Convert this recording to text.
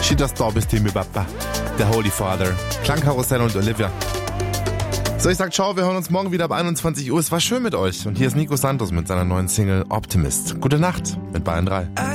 She does da bist mi Papa. Der Holy Father. Klangkarussell und Olivia. So, ich sag ciao, wir hören uns morgen wieder ab 21 Uhr. Es war schön mit euch. Und hier ist Nico Santos mit seiner neuen Single Optimist. Gute Nacht mit Bayern 3.